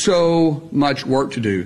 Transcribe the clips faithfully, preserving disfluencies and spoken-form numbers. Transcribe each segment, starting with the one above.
so much work to do.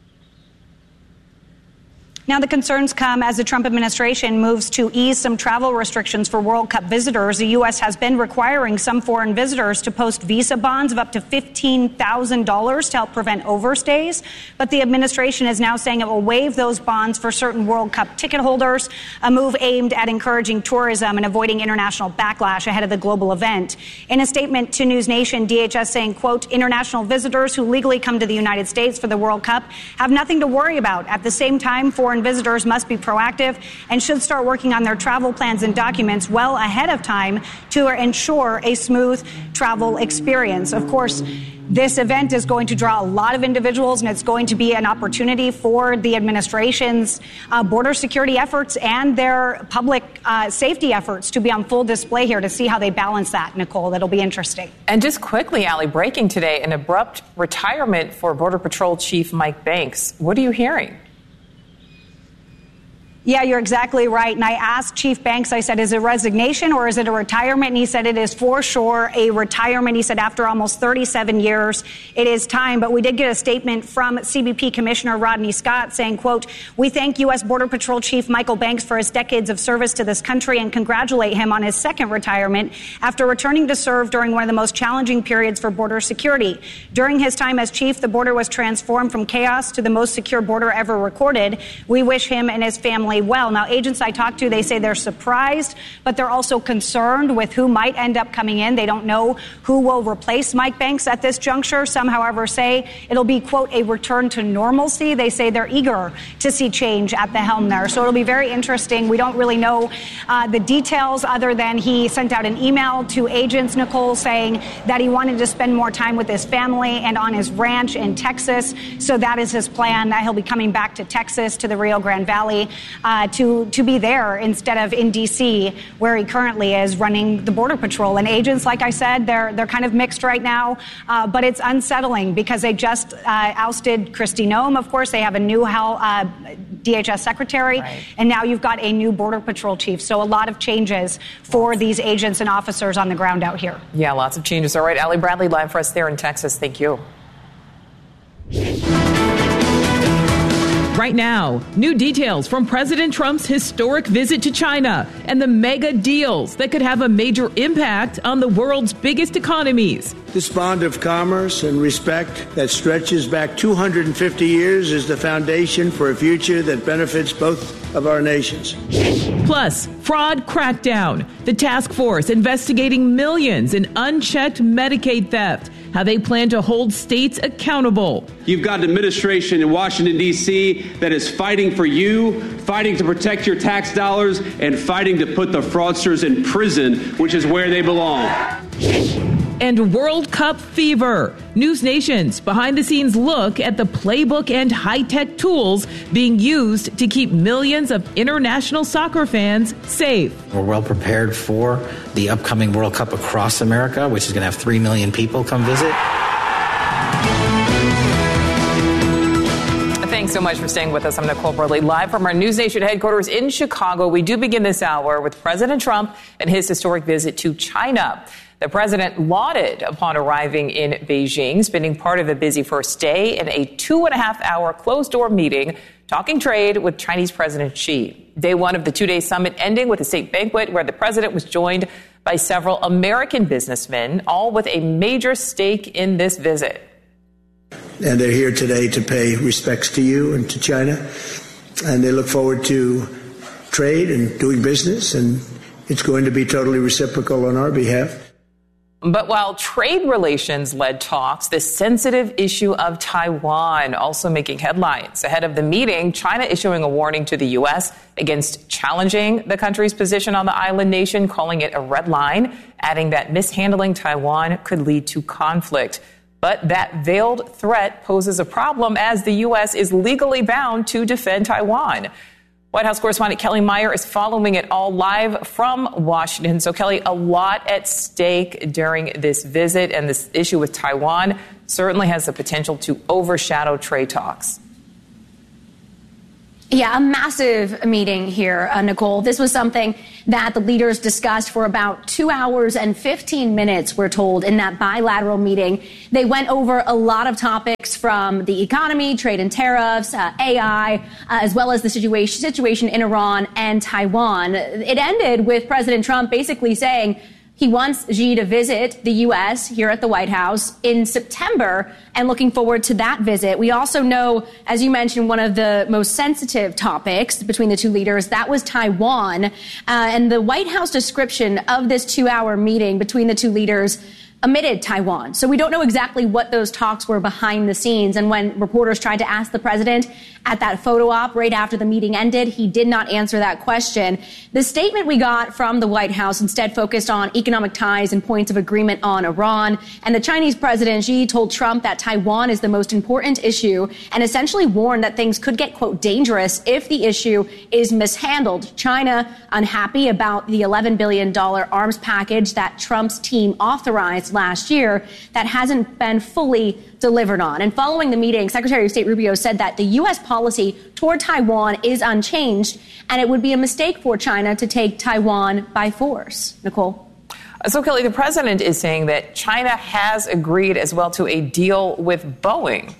Now, the concerns come as the Trump administration moves to ease some travel restrictions for World Cup visitors. The U S has been requiring some foreign visitors to post visa bonds of up to fifteen thousand dollars to help prevent overstays. But the administration is now saying it will waive those bonds for certain World Cup ticket holders, a move aimed at encouraging tourism and avoiding international backlash ahead of the global event. In a statement to News Nation, D H S saying, quote, international visitors who legally come to the United States for the World Cup have nothing to worry about. At the same time, foreign visitors must be proactive and should start working on their travel plans and documents well ahead of time to ensure a smooth travel experience. Of course, this event is going to draw a lot of individuals, and it's going to be an opportunity for the administration's uh, border security efforts and their public uh, safety efforts to be on full display here to see how they balance that, Nicole. That'll be interesting. And just quickly, Allie, breaking today, an abrupt retirement for Border Patrol Chief Mike Banks. What are you hearing? Yeah, you're exactly right. And I asked Chief Banks, I said, is it a resignation or is it a retirement? And he said it is for sure a retirement. He said after almost thirty-seven years, it is time. But we did get a statement from C B P Commissioner Rodney Scott saying, quote, we thank U S Border Patrol Chief Michael Banks for his decades of service to this country and congratulate him on his second retirement after returning to serve during one of the most challenging periods for border security. During his time as chief, the border was transformed from chaos to the most secure border ever recorded. We wish him and his family well. Now, agents I talked to, they say they're surprised, but they're also concerned with who might end up coming in. They don't know who will replace Mike Banks at this juncture. Some, however, say it'll be, quote, a return to normalcy. They say they're eager to see change at the helm there. So it'll be very interesting. We don't really know uh, the details other than he sent out an email to agents, Nicole, saying that he wanted to spend more time with his family and on his ranch in Texas. So that is his plan, that he'll be coming back to Texas, to the Rio Grande Valley, Uh, to, to be there instead of in D C, where he currently is running the Border Patrol. And agents, like I said, they're they're kind of mixed right now, uh, but it's unsettling because they just uh, ousted Kristi Noem. Of course, they have a new uh, D H S secretary, right. And now you've got a new Border Patrol chief. So a lot of changes for these agents and officers on the ground out here. Yeah, lots of changes. All right, Allie Bradley live for us there in Texas. Thank you. Right now, new details from President Trump's historic visit to China and the mega deals that could have a major impact on the world's biggest economies. This bond of commerce and respect that stretches back two hundred fifty years is the foundation for a future that benefits both of our nations. Plus, fraud crackdown, the task force investigating millions in unchecked Medicaid theft, how they plan to hold states accountable. You've got an administration in Washington, D C that is fighting for you, fighting to protect your tax dollars, and fighting to put the fraudsters in prison, which is where they belong. And World Cup fever. News Nation's behind-the-scenes look at the playbook and high-tech tools being used to keep millions of international soccer fans safe. We're well prepared for the upcoming World Cup across America, which is going to have three million people come visit. Thanks so much for staying with us. I'm Nicole Burley, live from our News Nation headquarters in Chicago. We do begin this hour with President Trump and his historic visit to China. The president lauded upon arriving in Beijing, spending part of a busy first day in a two and a half hour closed-door meeting, talking trade with Chinese President Xi. Day one of the two-day summit ending with a state banquet where the president was joined by several American businessmen, all with a major stake in this visit. And they're here today to pay respects to you and to China. And they look forward to trade and doing business. And it's going to be totally reciprocal on our behalf. But while trade relations led talks, the sensitive issue of Taiwan also making headlines. Ahead of the meeting, China issuing a warning to the U S against challenging the country's position on the island nation, calling it a red line, adding that mishandling Taiwan could lead to conflict. But that veiled threat poses a problem as the U S is legally bound to defend Taiwan. White House correspondent Kelly Meyer is following it all live from Washington. So, Kelly, a lot at stake during this visit, and this issue with Taiwan certainly has the potential to overshadow trade talks. Yeah, a massive meeting here, uh, Nicole. This was something that the leaders discussed for about two hours and fifteen minutes, we're told, in that bilateral meeting. They went over a lot of topics from the economy, trade and tariffs, uh, A I, uh, as well as the situation, situation in Iran and Taiwan. It ended with President Trump basically saying he wants Xi to visit the U S here at the White House in September and looking forward to that visit. We also know, as you mentioned, one of the most sensitive topics between the two leaders, that was Taiwan. Uh, and the White House description of this two-hour meeting between the two leaders omitted Taiwan. So we don't know exactly what those talks were behind the scenes. And when reporters tried to ask the president at that photo op right after the meeting ended, he did not answer that question. The statement we got from the White House instead focused on economic ties and points of agreement on Iran. And the Chinese president Xi told Trump that Taiwan is the most important issue and essentially warned that things could get, quote, dangerous if the issue is mishandled. China unhappy about the eleven billion dollars arms package that Trump's team authorized last year that hasn't been fully delivered on. And following the meeting, Secretary of State Rubio said that the U S policy toward Taiwan is unchanged, and it would be a mistake for China to take Taiwan by force. Nicole? So, Kelly, the president is saying that China has agreed as well to a deal with Boeing.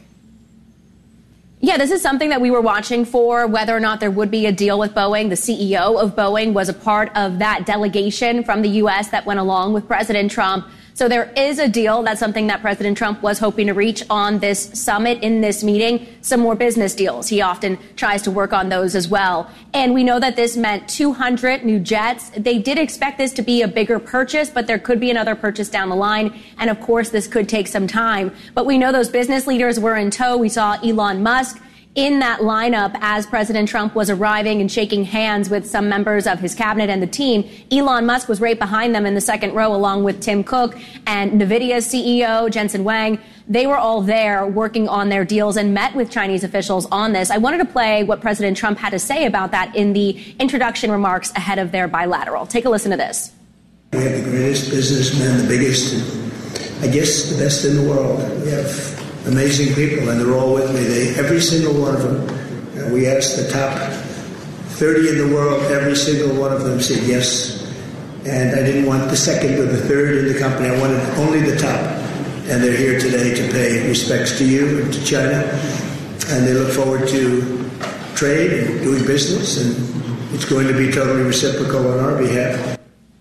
Yeah, this is something that we were watching for, whether or not there would be a deal with Boeing. The C E O of Boeing was a part of that delegation from the U S that went along with President Trump. So there is a deal. That's something that President Trump was hoping to reach on this summit, in this meeting. Some more business deals. He often tries to work on those as well. And we know that this meant two hundred new jets. They did expect this to be a bigger purchase, but there could be another purchase down the line. And of course, this could take some time. But we know those business leaders were in tow. We saw Elon Musk in that lineup as President Trump was arriving and shaking hands with some members of his cabinet and the team. Elon Musk was right behind them in the second row, along with Tim Cook and NVIDIA's C E O, Jensen Huang. They were all there working on their deals and met with Chinese officials on this. I wanted to play what President Trump had to say about that in the introduction remarks ahead of their bilateral. Take a listen to this. We have the greatest businessmen, the biggest, and I guess the best in the world. We have amazing people, and they're all with me. They, every single one of them. Uh, we asked the top thirty in the world. Every single one of them said yes. And I didn't want the second or the third in the company. I wanted only the top. And they're here today to pay respects to you and to China. And they look forward to trade and doing business. And it's going to be totally reciprocal on our behalf.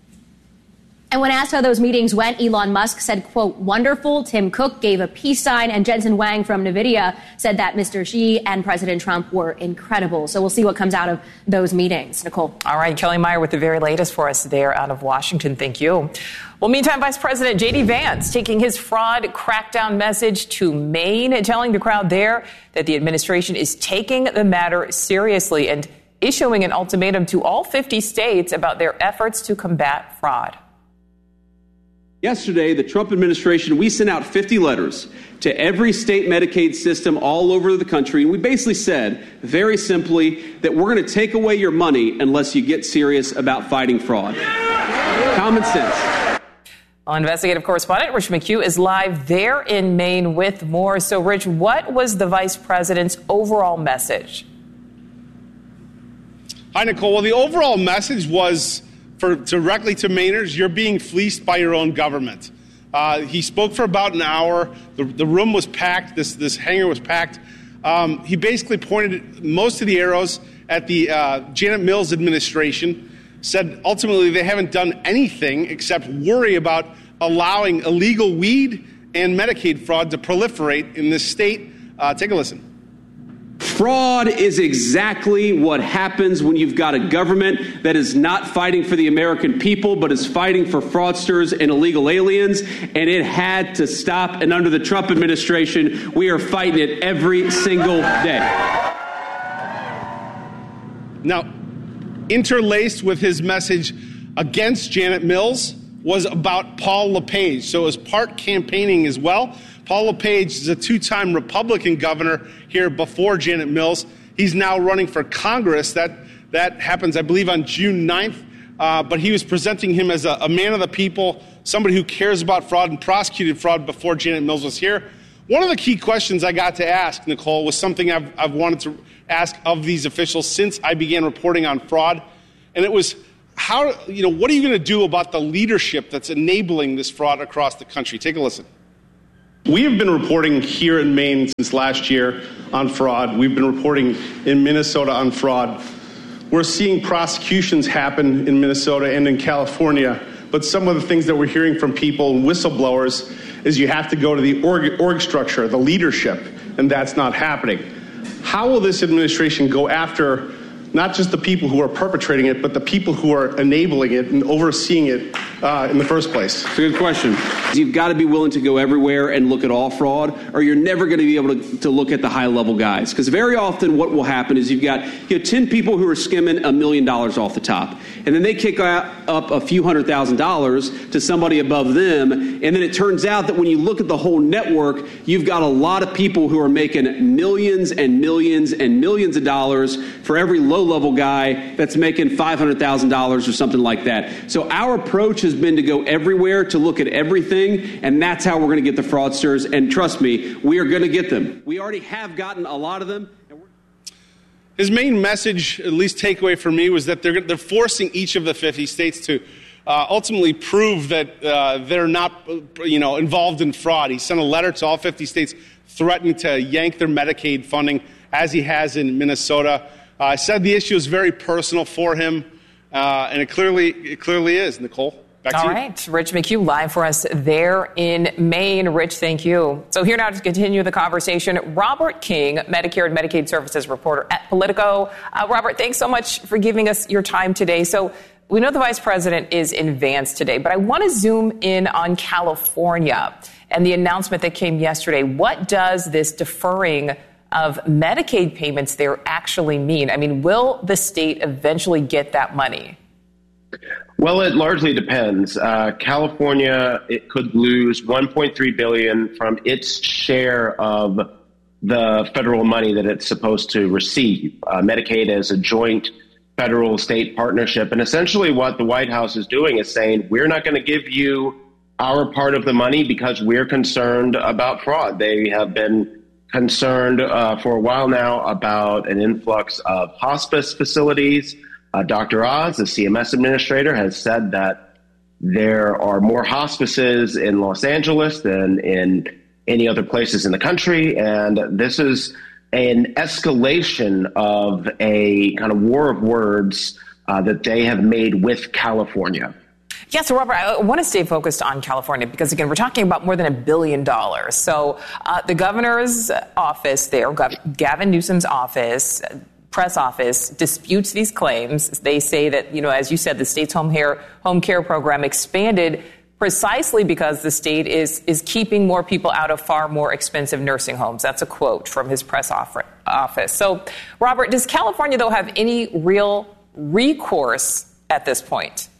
And when asked how those meetings went, Elon Musk said, quote, wonderful. Tim Cook gave a peace sign, and Jensen Huang from NVIDIA said that Mister Xi and President Trump were incredible. So we'll see what comes out of those meetings. Nicole. All right, Kelly Meyer with the very latest for us there out of Washington. Thank you. Well, meantime, Vice President J D Vance taking his fraud crackdown message to Maine, telling the crowd there that the administration is taking the matter seriously and issuing an ultimatum to all fifty states about their efforts to combat fraud. Yesterday, the Trump administration, we sent out fifty letters to every state Medicaid system all over the country. And we basically said, very simply, that we're going to take away your money unless you get serious about fighting fraud. Common sense. Well, investigative correspondent Rich McHugh is live there in Maine with more. So, Rich, what was the vice president's overall message? Hi, Nicole. Well, the overall message was, for directly to Mainers, you're being fleeced by your own government. Uh, he spoke for about an hour. The, the room was packed. This this hangar was packed. Um, he basically pointed most of the arrows at the uh, Janet Mills administration, said ultimately they haven't done anything except worry about allowing illegal weed and Medicaid fraud to proliferate in this state. Uh, take a listen. Fraud is exactly what happens when you've got a government that is not fighting for the American people, but is fighting for fraudsters and illegal aliens. And it had to stop. And under the Trump administration, we are fighting it every single day. Now, interlaced with his message against Janet Mills was about Paul LePage. So it was part campaigning as well. Paul LePage is a two-time Republican governor here before Janet Mills. He's now running for Congress. That that happens, I believe, on June ninth. Uh, but he was presenting him as a, a man of the people, somebody who cares about fraud and prosecuted fraud before Janet Mills was here. One of the key questions I got to ask, Nicole, was something I've, I've wanted to ask of these officials since I began reporting on fraud. And it was, how, you know, what are you going to do about the leadership that's enabling this fraud across the country? Take a listen. We have been reporting here in Maine since last year on fraud. We've been reporting in Minnesota on fraud. We're seeing prosecutions happen in Minnesota and in California. But some of the things that we're hearing from people and whistleblowers is you have to go to the org, org structure, the leadership, and that's not happening. How will this administration go after not just the people who are perpetrating it, but the people who are enabling it and overseeing it uh, in the first place? It's a good question. You've got to be willing to go everywhere and look at all fraud, or you're never going to be able to, to look at the high-level guys. Because very often what will happen is you've got you know, ten people who are skimming a million dollars off the top, and then they kick up a few hundred thousand dollars to somebody above them, and then it turns out that when you look at the whole network, you've got a lot of people who are making millions and millions and millions of dollars for every low low-level guy that's making five hundred thousand dollars or something like that. So our approach has been to go everywhere, to look at everything, and that's how we're going to get the fraudsters. And trust me, we are going to get them. We already have gotten a lot of them. And we're- His main message, at least takeaway for me, was that they're, they're forcing each of the fifty states to uh, ultimately prove that uh, they're not, you know, involved in fraud. He sent a letter to all fifty states threatening to yank their Medicaid funding, as he has in Minnesota. I uh, said the issue is very personal for him, uh, and it clearly it clearly is. Nicole, back to All you. All right. Rich McHugh live for us there in Maine. Rich, thank you. So here now to continue the conversation, Robert King, Medicare and Medicaid Services reporter at Politico. Uh, Robert, thanks so much for giving us your time today. So we know the vice president is in Vance today, but I want to zoom in on California and the announcement that came yesterday. What does this deferring of Medicaid payments there actually mean? I mean, will the state eventually get that money? Well, it largely depends. Uh, California, it could lose one point three billion dollars from its share of the federal money that it's supposed to receive. Uh, Medicaid is a joint federal-state partnership. And essentially what the White House is doing is saying, we're not going to give you our part of the money because we're concerned about fraud. They have been concerned uh, for a while now about an influx of hospice facilities. Uh, Doctor Oz, the C M S administrator, has said that there are more hospices in Los Angeles than in any other places in the country. And this is an escalation of a kind of war of words uh, that they have made with California. Yeah, so Robert, I want to stay focused on California because, again, we're talking about more than a billion dollars. So uh, the governor's office there, Gavin Newsom's office, press office, disputes these claims. They say that, you know, as you said, the state's home care, home care program expanded precisely because the state is, is keeping more people out of far more expensive nursing homes. That's a quote from his press office. So, Robert, does California, though, have any real recourse at this point?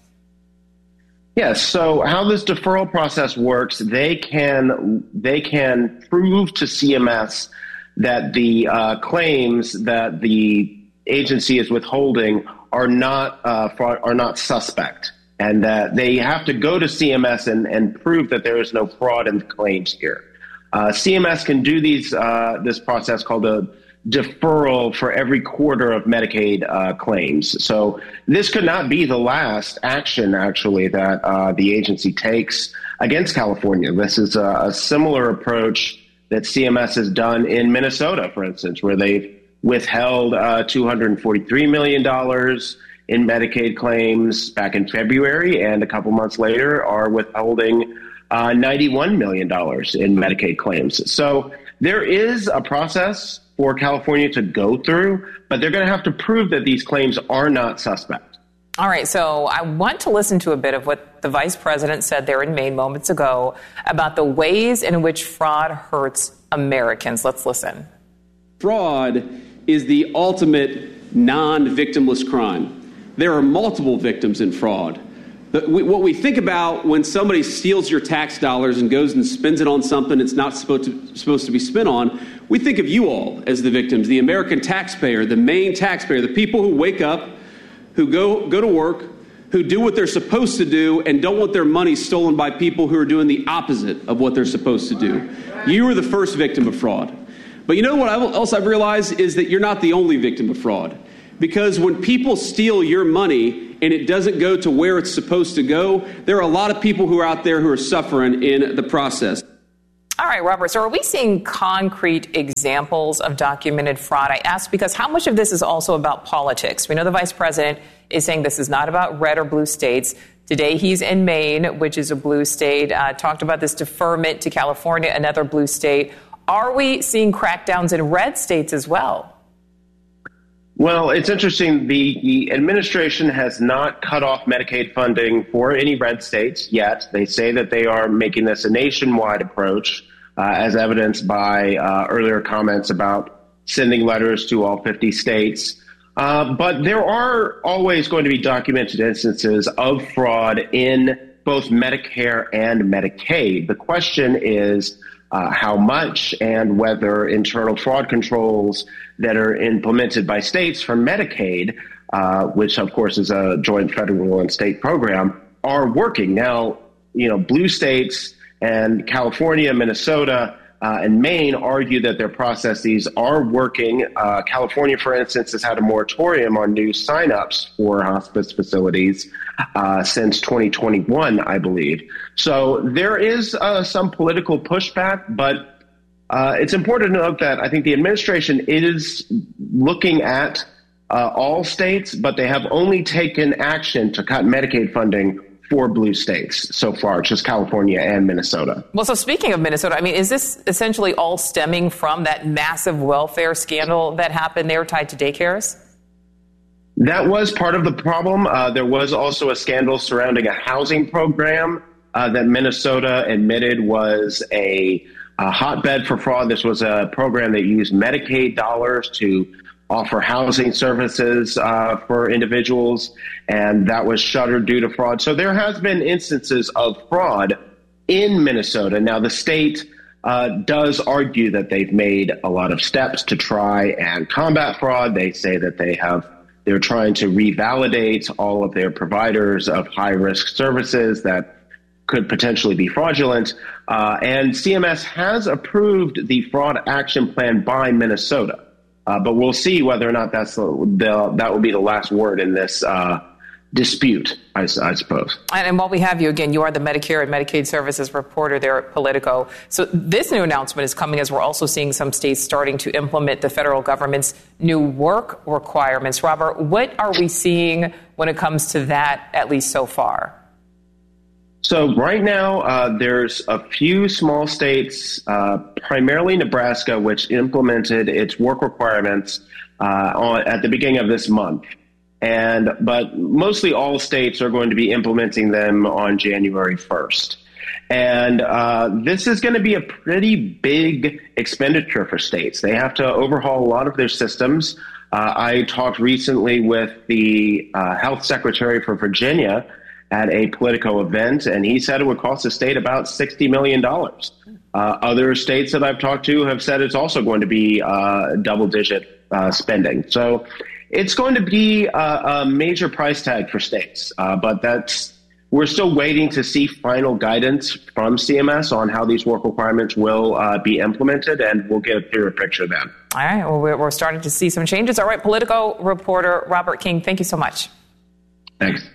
Yes. So how this deferral process works, they can they can prove to C M S that the uh, claims that the agency is withholding are not uh, fraud, are not suspect, and that they have to go to C M S and, and prove that there is no fraud in the claims here. Uh, C M S can do these uh, this process called a deferral for every quarter of Medicaid uh, claims. So this could not be the last action, actually, that uh, the agency takes against California. This is a, a similar approach that C M S has done in Minnesota, for instance, where they've withheld uh, two hundred forty-three million dollars in Medicaid claims back in February, and a couple months later are withholding uh, ninety-one million dollars in Medicaid claims. So there is a process for California to go through, but they're going to have to prove that these claims are not suspect. All right, so I want to listen to a bit of what the vice president said there in Maine moments ago about the ways in which fraud hurts Americans. Let's listen. Fraud is the ultimate non-victimless crime. There are multiple victims in fraud. The, we, what we think about when somebody steals your tax dollars and goes and spends it on something it's not supposed to, supposed to be spent on, we think of you all as the victims, the American taxpayer, the main taxpayer, the people who wake up, who go, go to work, who do what they're supposed to do and don't want their money stolen by people who are doing the opposite of what they're supposed to do. You were the first victim of fraud. But you know what else I've realized is that you're not the only victim of fraud. Because when people steal your money and it doesn't go to where it's supposed to go, there are a lot of people who are out there who are suffering in the process. All right, Robert, so are we seeing concrete examples of documented fraud? I ask because how much of this is also about politics? We know the vice president is saying this is not about red or blue states. Today he's in Maine, which is a blue state, uh, talked about this deferment to California, another blue state. Are we seeing crackdowns in red states as well? Well, it's interesting. The, the administration has not cut off Medicaid funding for any red states yet. They say that they are making this a nationwide approach, uh, as evidenced by uh, earlier comments about sending letters to all fifty states. Uh, but there are always going to be documented instances of fraud in both Medicare and Medicaid. The question is uh, how much and whether internal fraud controls that are implemented by states for Medicaid, uh, which of course is a joint federal and state program, are working. Now, you know, blue states and California, Minnesota, uh, and Maine argue that their processes are working. Uh, California, for instance, has had a moratorium on new signups for hospice facilities uh, since twenty twenty-one, I believe. So there is uh, some political pushback, but Uh, it's important to note that I think the administration is looking at uh, all states, but they have only taken action to cut Medicaid funding for blue states so far, just California and Minnesota. Well, so speaking of Minnesota, I mean, is this essentially all stemming from that massive welfare scandal that happened there tied to daycares? That was part of the problem. Uh, there was also a scandal surrounding a housing program uh, that Minnesota admitted was a A hotbed for fraud. This was a program that used Medicaid dollars to offer housing services uh, for individuals, and that was shuttered due to fraud. So there has been instances of fraud in Minnesota. Now, the state uh, does argue that they've made a lot of steps to try and combat fraud. They say that they have they're trying to revalidate all of their providers of high-risk services that could potentially be fraudulent. Uh, and C M S has approved the fraud action plan by Minnesota. Uh, but we'll see whether or not that's the, the, that will be the last word in this uh, dispute, I, I suppose. And, and while we have you, again, you are the Medicare and Medicaid Services reporter there at Politico. So this new announcement is coming as we're also seeing some states starting to implement the federal government's new work requirements. Robert, what are we seeing when it comes to that, at least so far? So right now, uh, there's a few small states, uh, primarily Nebraska, which implemented its work requirements uh, on, at the beginning of this month. And but mostly all states are going to be implementing them on January first. And uh, this is going to be a pretty big expenditure for states. They have to overhaul a lot of their systems. Uh, I talked recently with the uh, health secretary for Virginia at a Politico event, and he said it would cost the state about sixty million dollars. Uh, other states that I've talked to have said it's also going to be uh, double-digit uh, spending. So it's going to be a, a major price tag for states, uh, but that's we're still waiting to see final guidance from C M S on how these work requirements will uh, be implemented, and we'll get a clearer picture then. All right, well, we're, we're starting to see some changes. All right, Politico reporter Robert King, thank you so much. Thanks.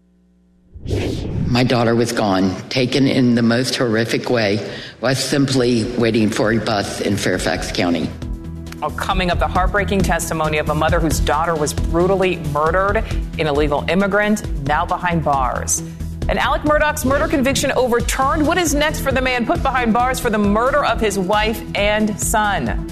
My daughter was gone, taken in the most horrific way, was simply waiting for a bus in Fairfax County. Oh, coming up, the heartbreaking testimony of a mother whose daughter was brutally murdered, an illegal immigrant, now behind bars. And Alec Murdaugh's murder conviction overturned. What is next for the man put behind bars for the murder of his wife and son?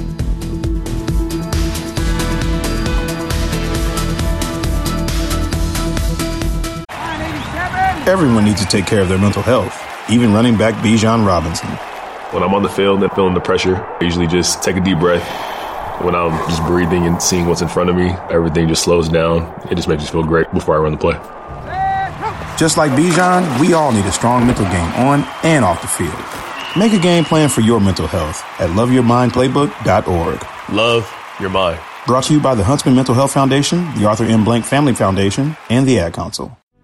Everyone needs to take care of their mental health, even running back Bijan Robinson. When I'm on the field and feeling the pressure, I usually just take a deep breath. When I'm just breathing and seeing what's in front of me, everything just slows down. It just makes me feel great before I run the play. Just like Bijan, we all need a strong mental game on and off the field. Make a game plan for your mental health at love your mind playbook dot org. Love your mind. Brought to you by the Huntsman Mental Health Foundation, the Arthur M. Blank Family Foundation, and the Ad Council.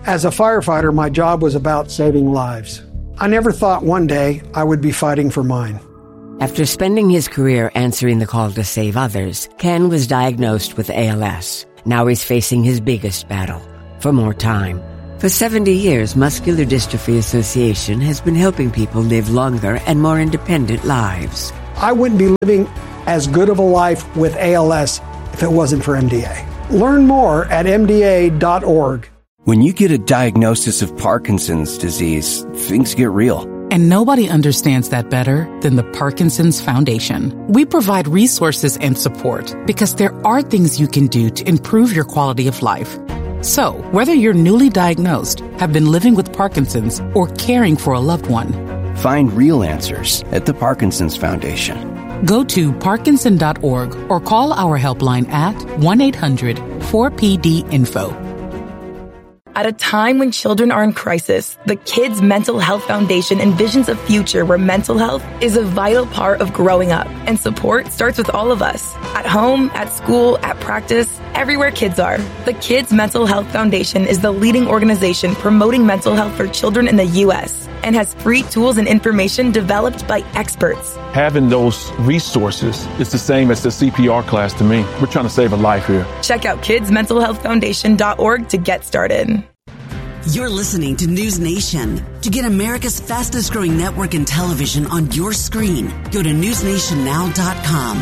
As a firefighter, my job was about saving lives. I never thought one day I would be fighting for mine. After spending his career answering the call to save others, Ken was diagnosed with A L S. Now he's facing his biggest battle, for more time. For seventy years, Muscular Dystrophy Association has been helping people live longer and more independent lives. I wouldn't be living as good of a life with A L S if it wasn't for M D A. Learn more at M D A dot org. When you get a diagnosis of Parkinson's disease, things get real. And nobody understands that better than the Parkinson's Foundation. We provide resources and support because there are things you can do to improve your quality of life. So, whether you're newly diagnosed, have been living with Parkinson's, or caring for a loved one, find real answers at the Parkinson's Foundation. Go to Parkinson dot org or call our helpline at one eight hundred four P D info. At a time when children are in crisis, the Kids Mental Health Foundation envisions a future where mental health is a vital part of growing up, and support starts with all of us. At home, at school, at practice, everywhere kids are. The Kids Mental Health Foundation is the leading organization promoting mental health for children in the U S and has free tools and information developed by experts. Having those resources is the same as the C P R class to me. We're trying to save a life here. Check out kids mental health foundation dot org to get started. You're listening to News Nation. To get America's fastest growing network in television on your screen, go to news nation now dot com.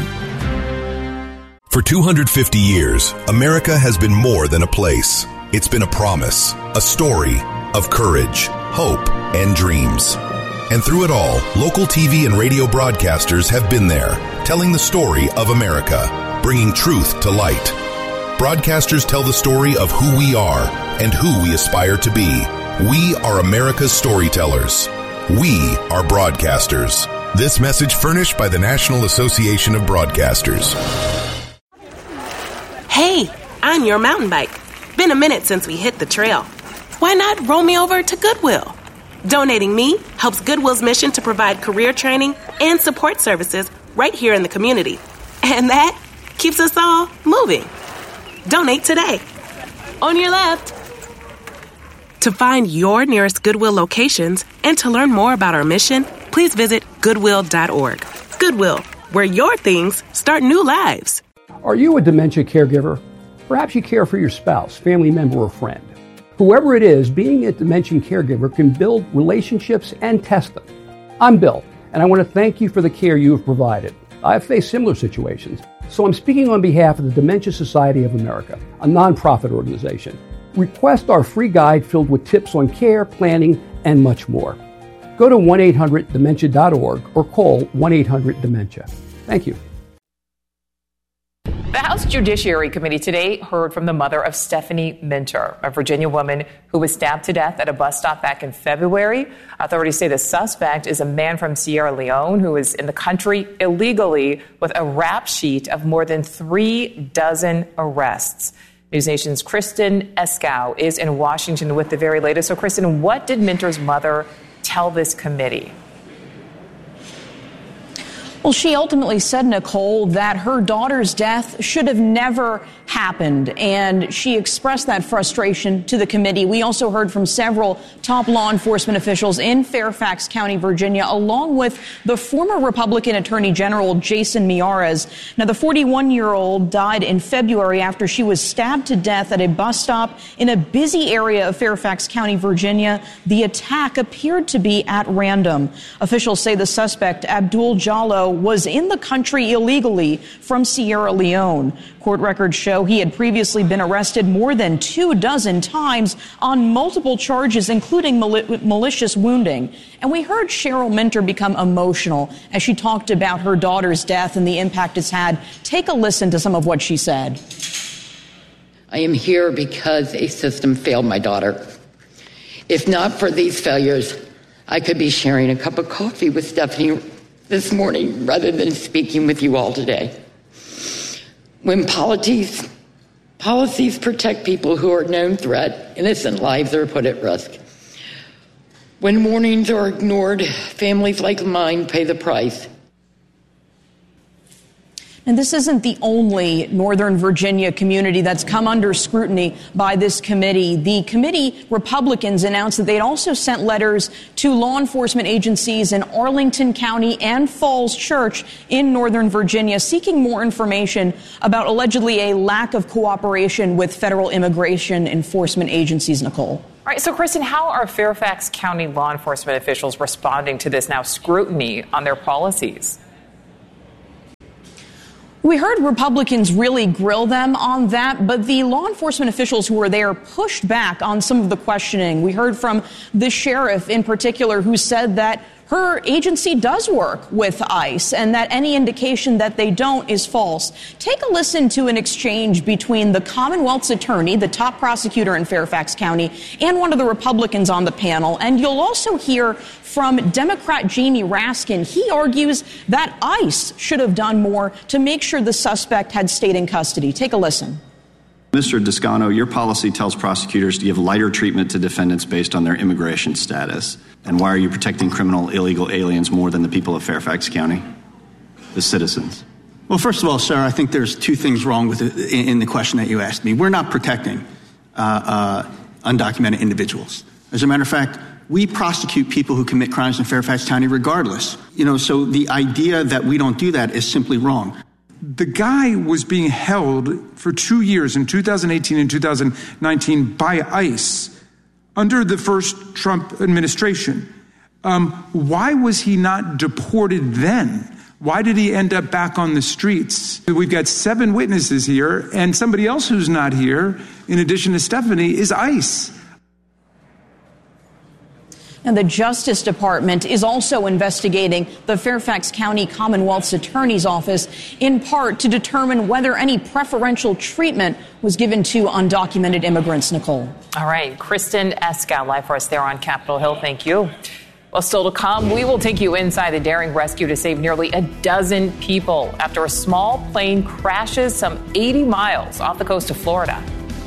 For two hundred fifty years, America has been more than a place. It's been a promise, a story of courage, hope, and dreams. And through it all, local T V and radio broadcasters have been there, telling the story of America, bringing truth to light. Broadcasters tell the story of who we are and who we aspire to be. We are America's storytellers. We are broadcasters. This message furnished by the National Association of Broadcasters. Hey, I'm your mountain bike. Been a minute since we hit the trail. Why not roll me over to Goodwill? Donating me helps Goodwill's mission to provide career training and support services right here in the community. And that keeps us all moving. Donate today. On your left. To find your nearest Goodwill locations and to learn more about our mission, please visit goodwill dot org. Goodwill, where your things start new lives. Are you a dementia caregiver? Perhaps you care for your spouse, family member, or friend. Whoever it is, being a dementia caregiver can build relationships and test them. I'm Bill, and I want to thank you for the care you have provided. I've faced similar situations, so I'm speaking on behalf of the Dementia Society of America, a nonprofit organization. Request our free guide filled with tips on care, planning, and much more. Go to one eight hundred dementia dot org or call one eight hundred dementia. Thank you. The House Judiciary Committee today heard from the mother of Stephanie Minter, a Virginia woman who was stabbed to death at a bus stop back in February. Authorities say the suspect is a man from Sierra Leone who is in the country illegally with a rap sheet of more than three dozen arrests. News Nation's Kristen Eskow is in Washington with the very latest. So, Kristen, what did Minter's mother tell this committee? Well, she ultimately said, Nicole, that her daughter's death should have never happened, and she expressed that frustration to the committee. We also heard from several top law enforcement officials in Fairfax County, Virginia, along with the former Republican Attorney General Jason Miyares. Now, the forty-one-year-old died in February after she was stabbed to death at a bus stop in a busy area of Fairfax County, Virginia. The attack appeared to be at random. Officials say the suspect, Abdul Jallo, was in the country illegally from Sierra Leone. Court records show he had previously been arrested more than two dozen times on multiple charges, including mal- malicious wounding. And we heard Cheryl Minter become emotional as she talked about her daughter's death and the impact it's had. Take a listen to some of what she said. I am here because a system failed my daughter. If not for these failures, I could be sharing a cup of coffee with Stephanie this morning rather than speaking with you all today. When policies, policies protect people who are a known threat, innocent lives are put at risk. When warnings are ignored, families like mine pay the price. And this isn't the only Northern Virginia community that's come under scrutiny by this committee. The committee Republicans announced that they'd also sent letters to law enforcement agencies in Arlington County and Falls Church in Northern Virginia seeking more information about allegedly a lack of cooperation with federal immigration enforcement agencies, Nicole. All right, so Kristen, how are Fairfax County law enforcement officials responding to this now scrutiny on their policies? We heard Republicans really grill them on that, but the law enforcement officials who were there pushed back on some of the questioning. We heard from the sheriff in particular, who said that her agency does work with ICE and that any indication that they don't is false. Take a listen to an exchange between the Commonwealth's attorney, the top prosecutor in Fairfax County, and one of the Republicans on the panel. And you'll also hear from Democrat Jamie Raskin. He argues that ICE should have done more to make sure the suspect had stayed in custody. Take a listen. Mister Descano, your policy tells prosecutors to give lighter treatment to defendants based on their immigration status. And why are you protecting criminal illegal aliens more than the people of Fairfax County, the citizens? Well, first of all, sir, I think there's two things wrong with it in the question that you asked me. We're not protecting uh, uh, undocumented individuals. As a matter of fact, we prosecute people who commit crimes in Fairfax County regardless. You know, so the idea that we don't do that is simply wrong. The guy was being held for two years in two thousand eighteen and two thousand nineteen by ICE under the first Trump administration. Um, why was he not deported then? Why did he end up back on the streets? We've got seven witnesses here, and somebody else who's not here, in addition to Stephanie, is ICE. And the Justice Department is also investigating the Fairfax County Commonwealth's Attorney's Office, in part to determine whether any preferential treatment was given to undocumented immigrants. Nicole. All right. Kristen Escow, live for us there on Capitol Hill. Thank you. Well, still to come, we will take you inside the daring rescue to save nearly a dozen people after a small plane crashes some eighty miles off the coast of Florida.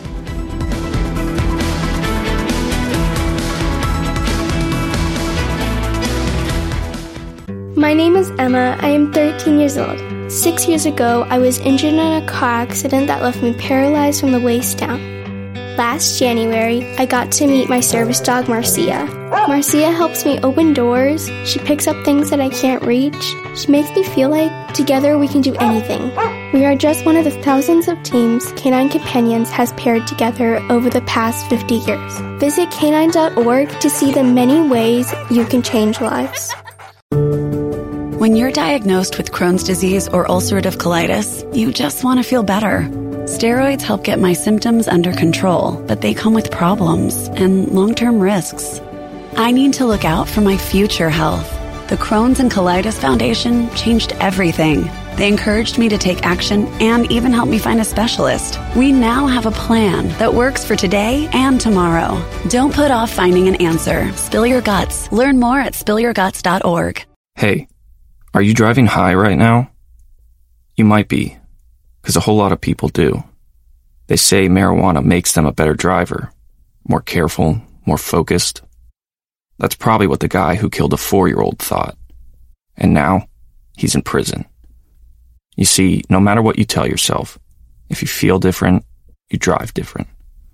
My name is Emma. I am thirteen years old. Six years ago, I was injured in a car accident that left me paralyzed from the waist down. Last January, I got to meet my service dog, Marcia. Marcia helps me open doors. She picks up things that I can't reach. She makes me feel like together we can do anything. We are just one of the thousands of teams Canine Companions has paired together over the past fifty years. Visit canine dot org to see the many ways you can change lives. When you're diagnosed with Crohn's disease or ulcerative colitis, you just want to feel better. Steroids help get my symptoms under control, but they come with problems and long-term risks. I need to look out for my future health. The Crohn's and Colitis Foundation changed everything. They encouraged me to take action and even helped me find a specialist. We now have a plan that works for today and tomorrow. Don't put off finding an answer. Spill your guts. Learn more at spill your guts dot org. Hey, are you driving high right now? You might be, because a whole lot of people do. They say marijuana makes them a better driver, more careful, more focused. That's probably what the guy who killed a four-year-old thought. And now, he's in prison. You see, no matter what you tell yourself, if you feel different, you drive different.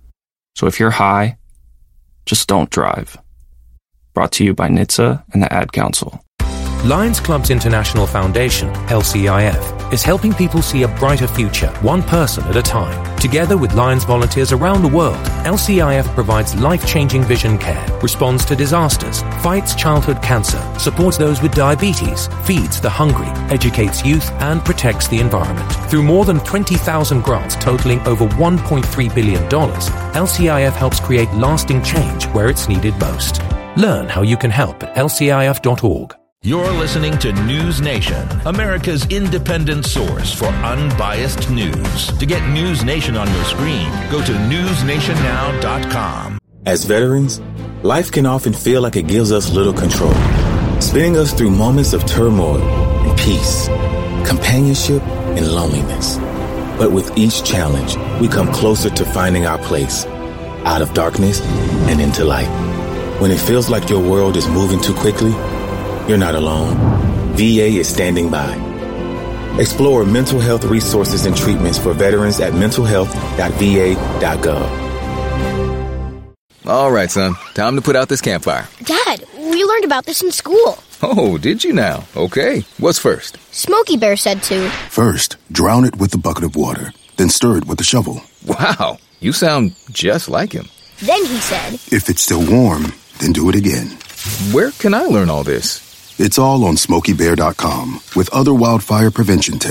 So if you're high, just don't drive. Brought to you by N H T S A and the Ad Council. Lions Club's International Foundation, L C I F, is helping people see a brighter future, one person at a time. Together with Lions volunteers around the world, L C I F provides life-changing vision care, responds to disasters, fights childhood cancer, supports those with diabetes, feeds the hungry, educates youth, and protects the environment. Through more than twenty thousand grants totaling over one point three billion dollars, L C I F helps create lasting change where it's needed most. Learn how you can help at L C I F dot org. You're listening to News Nation, America's independent source for unbiased news. To get News Nation on your screen, go to news nation now dot com. As veterans, life can often feel like it gives us little control, spinning us through moments of turmoil and peace, companionship and loneliness. But with each challenge, we come closer to finding our place, out of darkness and into light. When it feels like your world is moving too quickly, you're not alone. V A is standing by. Explore mental health resources and treatments for veterans at mental health dot v a dot gov. All right, son. Time to put out this campfire. Dad, we learned about this in school. Oh, did you now? Okay. What's first? Smokey Bear said to. First, drown it with a bucket of water. Then stir it with a shovel. Wow. You sound just like him. Then he said. If it's still warm, then do it again. Where can I learn all this? It's all on smokey bear dot com with other wildfire prevention tips.